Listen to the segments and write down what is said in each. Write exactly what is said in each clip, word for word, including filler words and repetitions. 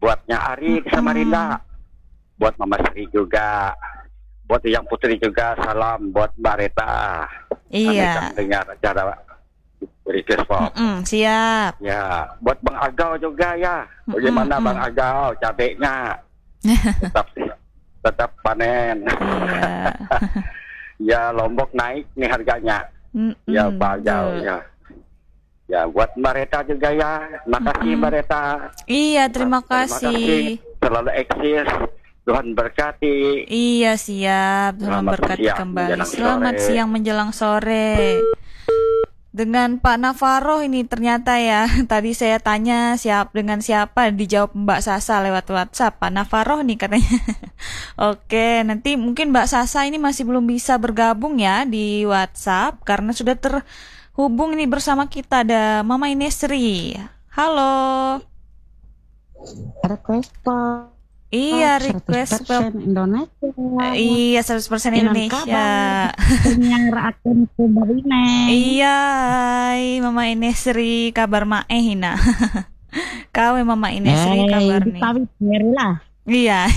buatnya Ari di Samarinda, buat Mama Sri juga, buat yang Putri juga, salam buat Mbak Reta. Iya. Kami dengar acara request pop. Mm-mm, siap. Ya, buat Bang Agau juga ya. Bagaimana Mm-mm. Bang Agau cabenya? tetap tetap panen. Iya. Ya, Lombok naik nih harganya. Mm-mm, ya, Pak Agau ya. Ya, buat Mbak Reta juga ya. Terima kasih Mbak Reta. Iya, terima kasih. Terima kasih. Selalu eksis. Tuhan berkati. Iya, siap. Tuhan berkati kembali. Selamat sore. Siang menjelang sore. Dengan Pak Navarro ini ternyata ya. Tadi saya tanya siap dengan siapa, dijawab Mbak Sasa lewat WhatsApp. Pak Navarro nih katanya. Oke, nanti mungkin Mbak Sasa ini masih belum bisa bergabung ya di WhatsApp karena sudah ter hubung ini bersama kita ada Mama Inesri. Halo. Request pop. Iya, request pop Indonesia. Iya, seratus persen Indonesia. Penyiar akun Kubarine. Iya, Mama Inesri kabar mae hina. Kawe Mama Inesri kabar nih. Kawit lah. Iya.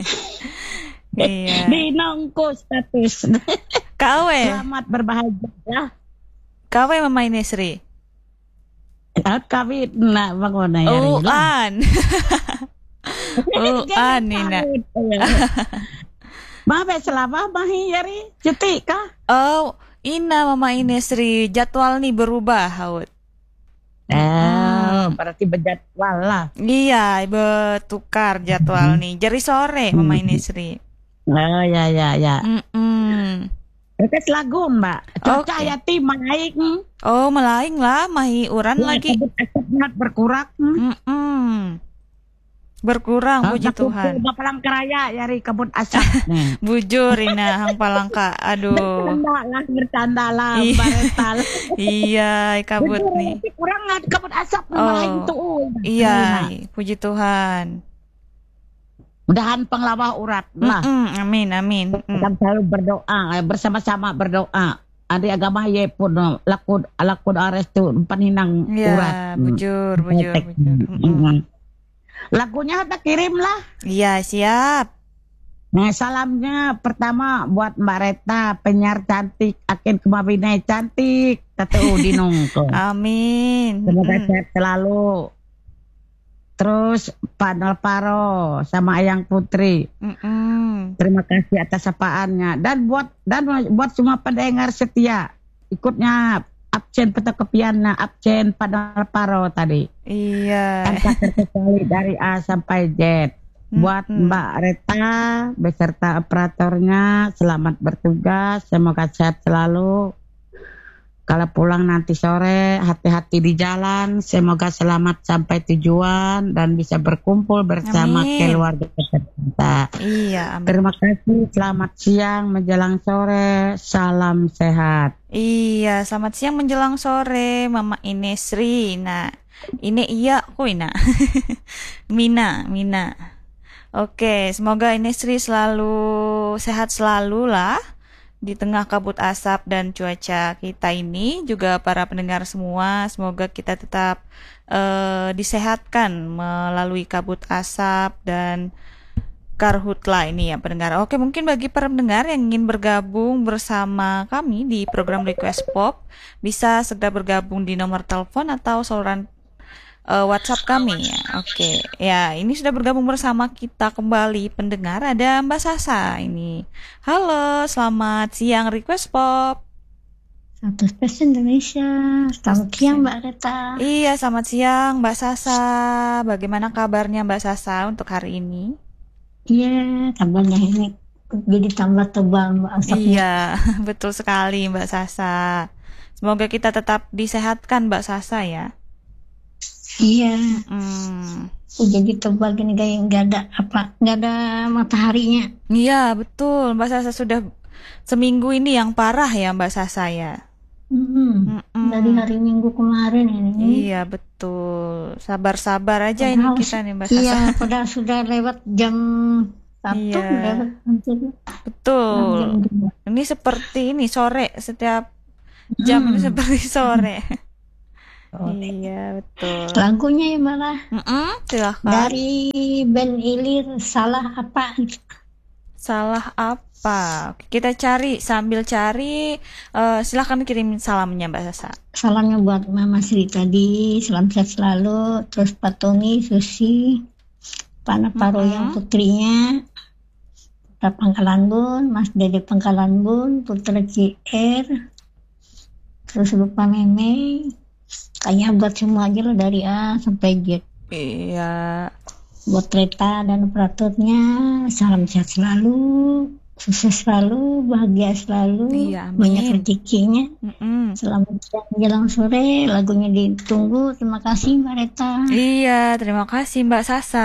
Iya. Di nongko status. Kawe. Selamat berbahagia. Kawe Mama Inesri. Kawit nak bangun ya. Oh, an. Oh, an Nina. Mabe selama mahi yari cuti kah? Oh, ina Mama Inesri jadwal nih berubah haut. Oh, hmm. Berarti berjadwal lah. Iya, bertukar jadwal hmm. nih. Jadi sore Mama Inesri. Oh ya ya ya. Mm-mm. Request lagu Mbak. Cuaca okay. Yati maik. Oh, melaing lah, mahi uran ya, lagi. Asapnya berkurang. Mm-mm. Berkurang, oh, puji Tuhan. Bapak Palangkaraya yari kabut asap. Bujur Ina hang Palangka. Aduh. Bercanda lah, bercanda lah, baretal. Iya, kabut Bujur, nih. Kurang lah kabut asap oh, melaing tuh. Iya, puji Tuhan. Mudahan penglawah urat lah. Mm-mm, amin, amin. Kita selalu berdoa, bersama-sama berdoa. Adik agama ye pun lakun lakun ares tu paninang ya, urat. Bujur, bujur, bujur. Mm-hmm. Lagunya kita kirim lah. Iya, siap. Nah, salamnya pertama buat Mbak Reta, penyiar cantik, Akin Kumabinai cantik, Tatu Dinongko. Amin. Semoga mm. sehat selalu. Terus Pak Nalparo sama Ayang Putri. Mm-mm. Terima kasih atas sapaannya. Dan buat dan buat semua pendengar setia, ikutnya absen petekepiannya, absen Pak Nalparo tadi. Iya. Tanpa terkecuali dari A sampai Z. Buat mm-hmm. Mbak Reta beserta operatornya, selamat bertugas, semoga sehat selalu. Kalau pulang nanti sore, hati-hati di jalan, semoga selamat sampai tujuan dan bisa berkumpul bersama amin. Keluarga tercinta. Iya, amin. Terima kasih, selamat siang menjelang sore, salam sehat. Iya, selamat siang menjelang sore, Mama Inesri. Nah, ini iya, kok Ina. Mina, Mina. Oke, semoga Inesri selalu sehat selalu lah. Di tengah kabut asap dan cuaca kita ini, juga para pendengar semua, semoga kita tetap uh, disehatkan melalui kabut asap dan karhutla ini ya pendengar. Oke, mungkin bagi para pendengar yang ingin bergabung bersama kami di program Request Pop, bisa segera bergabung di nomor telepon atau saluran Uh, WhatsApp kami ya. Oke, ya ini sudah bergabung bersama kita kembali pendengar. Ada Mbak Sasa ini. Halo, selamat siang Request Pop. seratus persen Indonesia. Selamat siang Mbak Reta. Iya, selamat siang Mbak Sasa. Bagaimana kabarnya Mbak Sasa untuk hari ini? Iya, kabarnya ini jadi tambah tebal Mbak asapnya. Iya, betul sekali Mbak Sasa. Semoga kita tetap disehatkan Mbak Sasa ya. Iya, hmm. jadi tebal gini kayak nggak ada apa, nggak ada mataharinya. Iya betul, Mbak Sasa sudah seminggu ini yang parah ya Mbak Sasa ya. Hmm. Dari hari Minggu kemarin ini. Iya betul, sabar-sabar aja padahal, ini kita nih Mbak Sasa. Iya, padahal sudah lewat jam satu. Iya. Betul. Jam ini seperti ini sore, setiap jam hmm. ini seperti sore. Iya, betul. Lagunya ya malah Mm-mm, silahkan. dari band Ilir, Salah Apa. Salah apa? Oke, kita cari sambil cari. eh, silahkan kirim salamnya Mbak Sasa. Salamnya buat Mama Sri tadi, salam sehat selalu. Terus Pak Tony, Susi, Pak Paroyang putrinya, Pak Pangkalan Bun, Mas Dede Pangkalan Bun, Putra C R, terus Bapak Meme. Kayaknya buat semua aja lah dari A sampai Z. Iya. Buat Reta dan operatornya, salam sehat selalu, sukses selalu, bahagia selalu, Iya, amin. banyak rezekinya. Mm-mm. Selamat siang menjelang sore, lagunya ditunggu. Terima kasih Mbak Reta. Iya, terima kasih Mbak Sasa.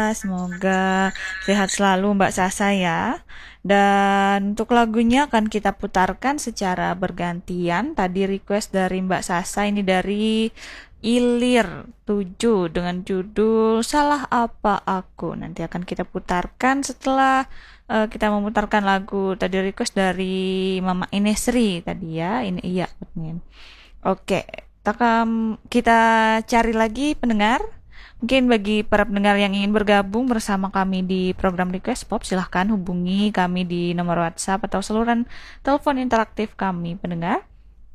Semoga sehat selalu Mbak Sasa ya. Dan untuk lagunya akan kita putarkan secara bergantian. Tadi request dari Mbak Sasa ini dari Ilir tujuh dengan judul Salah Apa Aku. Nanti akan kita putarkan setelah uh, kita memutarkan lagu tadi request dari Mama Inesri tadi ya. Ini iya betul. Oke, takam kita cari lagi pendengar. Mungkin bagi para pendengar yang ingin bergabung bersama kami di program Request Pop, silahkan hubungi kami di nomor WhatsApp atau saluran telepon interaktif kami pendengar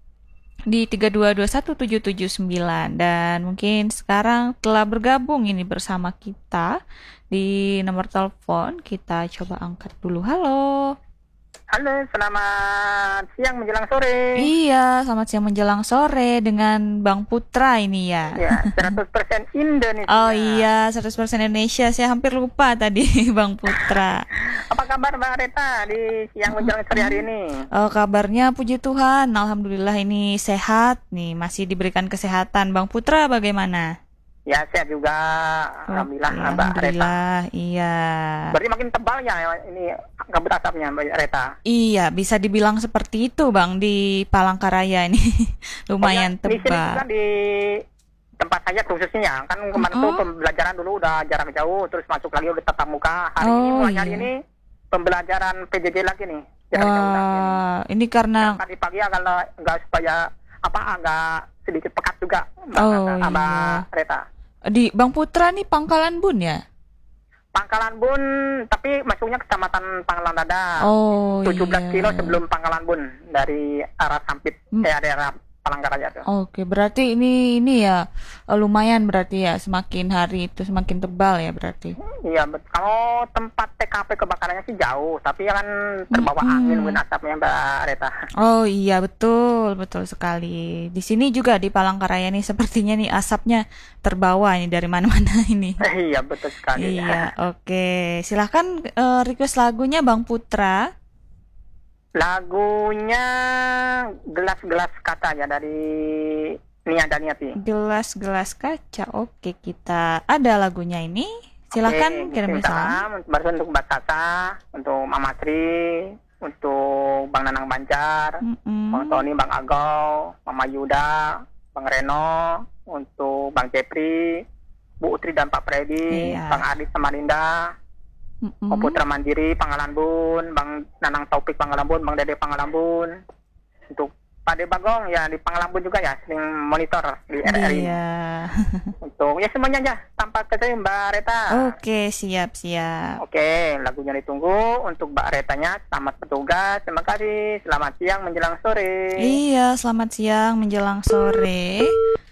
di tiga dua dua satu tujuh tujuh sembilan. Dan mungkin sekarang telah bergabung ini bersama kita di nomor telepon. Kita coba angkat dulu. Halo. Halo, selamat siang menjelang sore. Iya, selamat siang menjelang sore dengan Bang Putra ini ya. Ya, seratus persen Indonesia. Oh iya, seratus persen Indonesia. Saya hampir lupa tadi Bang Putra. Apa kabar Mbak Reta di siang menjelang sore hari ini? Oh, kabarnya puji Tuhan, alhamdulillah ini sehat nih, masih diberikan kesehatan. Bang Putra bagaimana? Ya, sehat juga. Alhamdulillah, Oke, Mbak Reta. alhamdulillah, iya. Berarti makin tebal ya ini kabut asapnya Mbak Reta. Iya, bisa dibilang seperti itu Bang di Palangkaraya ini. Lumayan Oh, ya, di sini juga tebal. di tempat saya khususnya kan kemarin tuh pembelajaran dulu udah jarak jauh, terus masuk lagi udah tatap muka. Hari ini Oh, mulai hari iya. ini pembelajaran P J J lagi nih. Jarak jauh lagi nih. Wah, ini karena Tadi pagi kalau nggak supaya apa agak sedikit pekat juga Mbak, Oh, Reta, Mbak iya. Reta. di Bang Putra nih Pangkalan Bun ya? Pangkalan Bun, tapi masuknya kecamatan Pangkalan Dada. Oh, tujuh belas iya. kilo sebelum Pangkalan Bun dari arah Sampit, Hmm. eh daerah Palangkaraya tuh. Oke, berarti ini ini ya eh, lumayan berarti ya semakin hari itu semakin tebal ya berarti. Iya, bet- kalau tempat T K P kebakarannya sih jauh, tapi kan terbawa Mm-mm. angin mungkin asapnya Mbak Reta. Oh iya betul betul sekali. Di sini juga di Palangkaraya nih sepertinya nih asapnya terbawa ini dari mana-mana ini. Eh, iya betul sekali. Iya, oke. Silahkan eh, request lagunya Bang Putra. Lagunya gelas-gelas kaca ya dari Nia Daniati. Gelas-gelas kaca. Oke, kita ada lagunya ini. Silahkan Oke, kirim kirim salam. salam. Baru untuk Mbak Sasa, untuk Mama Sri, untuk Bang Nanang Banjar, Mm-mm. Bang Tony, Bang Agau, Mama Yuda, Bang Reno, untuk Bang Cepri, Bu Utri dan Pak Freddy, Iya. Bang Adit sama Linda, Mm-mm. Bang Putra Mandiri, Pangkalan Bun, Bang Nanang Taufik Pangkalan Bun, Bang Dede Pangkalan Bun, untuk Pak De Bagong ya di Pangkalan Bun juga ya, sering monitor di R R I. Iya. Untuk ya semuanya aja, tanpa kecuali Mbak Reta. Oke, siap-siap. Oke, lagunya ditunggu untuk Mbak Retanya. Selamat bertugas, terima kasih. Selamat siang menjelang sore. Iya, selamat siang menjelang sore.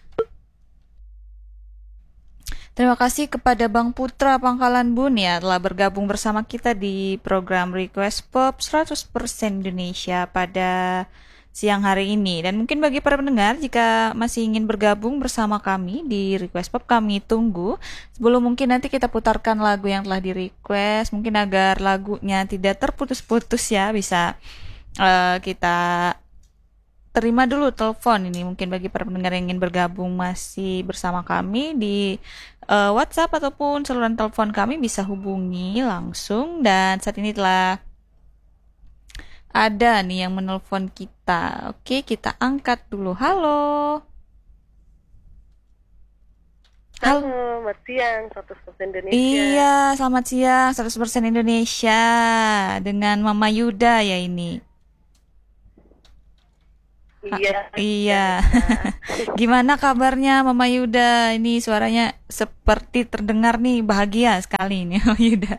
Terima kasih kepada Bang Putra Pangkalan Bun ya telah bergabung bersama kita di program Request Pop seratus persen Indonesia pada siang hari ini. Dan mungkin bagi para pendengar jika masih ingin bergabung bersama kami di Request Pop, kami tunggu. Sebelum mungkin nanti kita putarkan lagu yang telah di request, mungkin agar lagunya tidak terputus-putus ya, bisa eh, kita terima dulu telepon ini. Mungkin bagi para pendengar yang ingin bergabung masih bersama kami di eh, WhatsApp ataupun saluran telepon kami bisa hubungi langsung. Dan saat ini telah ada nih yang menelpon kita. Oke, kita angkat dulu. Halo. Halo. Selamat siang, seratus persen Indonesia. Iya, selamat siang seratus persen Indonesia dengan Mama Yuda ya ini. Iya. Iya. Gimana kabarnya Mama Yuda? Ini suaranya seperti terdengar nih bahagia sekali ini Mama Yuda.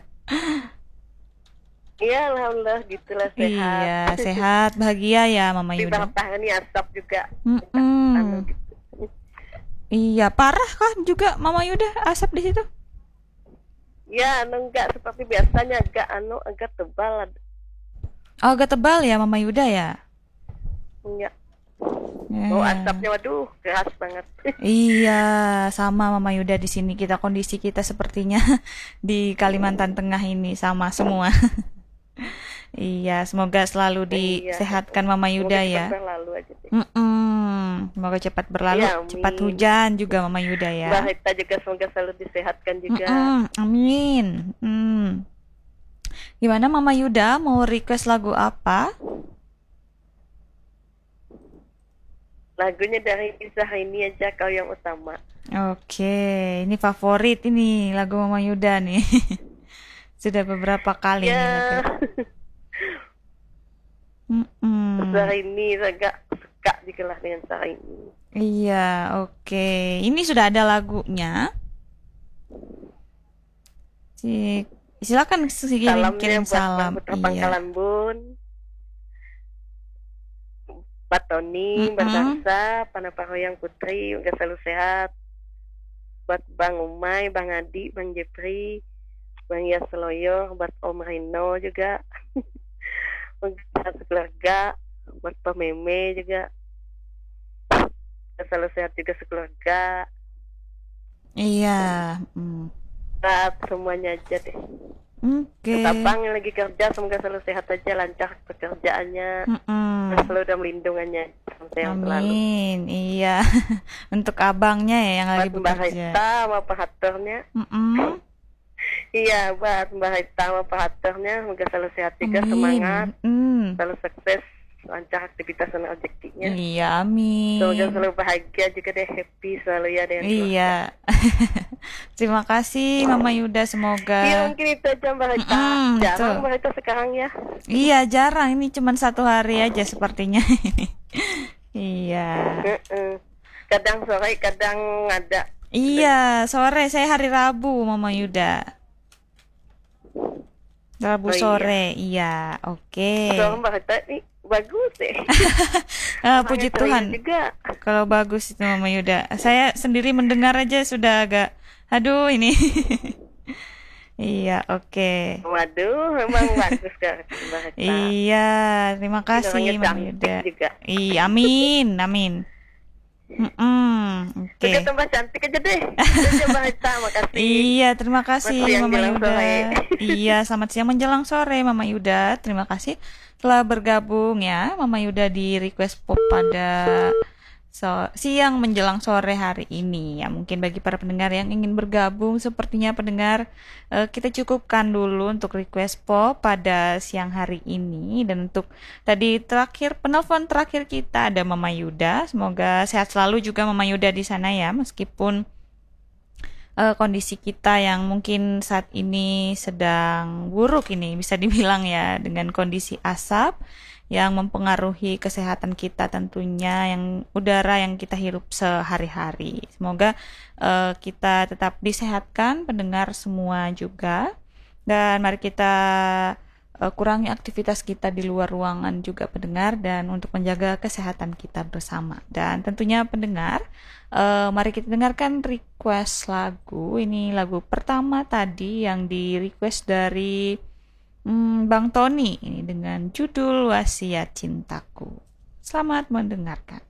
Iya, alhamdulillah gitulah sehat. Iya, sehat, bahagia ya Mama Di Yuda. tangan ini asap juga. Mm-mm. Anu gitu. Iya, parah kan juga Mama Yuda asap di situ? Ya, anu enggak seperti biasanya, agak anu agak tebal. Oh, agak tebal ya Mama Yuda ya? Enggak. Ya, Oh, ya. asapnya waduh, keras banget. Iya, sama Mama Yuda di sini kita kondisi kita sepertinya di Kalimantan Tengah ini sama semua. Iya, semoga selalu Iya. disehatkan Mama Yuda Semoga ya. cepat berlalu aja deh. Mm-mm. Semoga cepat berlalu, Ya, amin. cepat hujan juga Mama Yuda ya. Mbak Hita juga semoga selalu disehatkan juga. Mm-mm. Amin. Mm. Gimana Mama Yuda mau request lagu apa? Lagunya dari kisah ini aja, kau yang utama. Oke, ini favorit ini lagu Mama Yuda nih. Sudah beberapa kali nih Ya, lagu. Mm-mm. hari ini agak suka juga lah dengan cara ini. Iya, oke. Ini sudah ada lagunya. Si, silakan kirim, Salamnya kirim buat salam. Putra Iya. Pangkalan Bun, Pak Tony, Mm-mm. Mbak Darsa, Panaparoyang Putri, semoga selalu sehat. Buat Bang Umay, Bang Adi, Bang Jepri, Bang Yasloyo, buat Om Rino juga. Buat sekeluarga, buat Pak Meme juga. Semoga selalu sehat juga sekeluarga. Iya. mm. Buat semuanya aja deh. Oke. Buat Abang yang lagi kerja, semoga selalu sehat aja, lancar pekerjaannya. Mm-mm. Selalu ada melindungannya sampai yang selalu. Amin. Iya. Untuk abangnya ya yang lagi Buat Mbak bekerja. Rita sama Pak Hatornya. Mm-mm. Iya, buat Mbak Rita sama Pak Hatornya, semoga selalu sehat juga, Amin. semangat, Mm. selalu sukses, lancar aktivitas dan objektifnya. Iya, amin. Semoga selalu bahagia juga deh, happy selalu ya dengan Iya. Terima kasih Mama Yuda, semoga. Iya, mungkin itu aja Mbak Rita. Mm-mm, Jarang betul. Mbak Rita sekarang ya. Iya, jarang. Ini cuma satu hari aja sepertinya. Iya. Heeh. Kadang sore, kadang ada. Iya, sore saya hari Rabu, Mama Yuda. Rabu Oh, iya. sore, iya. Oke. Soalnya Mbak Rita ini bagus deh. Ah, puji Semangat Tuhan. saya juga. Kalau bagus itu Mama Yuda. Saya sendiri mendengar aja sudah agak, aduh ini. Iya, oke. Waduh, memang bagus kan Mbak Rita. Iya, terima kasih Orangnya Mama cantik Yuda. juga. Iya, amin, amin. Mm-mm, oke. Sudah tambah cantik aja deh. Itu Mbak Rita, makasih. Iya, terima kasih Siang Mama menjelang Yuda. sore. Iya, selamat siang menjelang sore Mama Yuda. Terima kasih telah bergabung ya Mama Yuda di Request Pop pada so, siang menjelang sore hari ini. Ya, mungkin bagi para pendengar yang ingin bergabung, sepertinya pendengar eh, kita cukupkan dulu untuk Request Pop pada siang hari ini. Dan untuk tadi terakhir penelpon terakhir kita ada Mama Yuda. Semoga sehat selalu juga Mama Yuda di sana ya, meskipun eh, kondisi kita yang mungkin saat ini sedang buruk ini bisa dibilang ya, dengan kondisi asap yang mempengaruhi kesehatan kita tentunya, yang udara yang kita hirup sehari-hari. Semoga eh, kita tetap disehatkan pendengar semua juga, dan mari kita eh, kurangi aktivitas kita di luar ruangan juga pendengar, dan untuk menjaga kesehatan kita bersama. Dan tentunya pendengar, Uh, mari kita dengarkan request lagu. Ini lagu pertama tadi yang di request dari hmm, Bang Tony, ini dengan judul Wasiat Cintaku. Selamat mendengarkan.